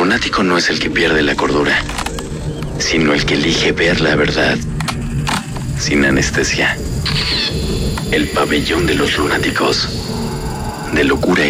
lunático no es el que pierde la cordura, sino el que elige ver la verdad sin anestesia. El pabellón de los lunáticos, de locura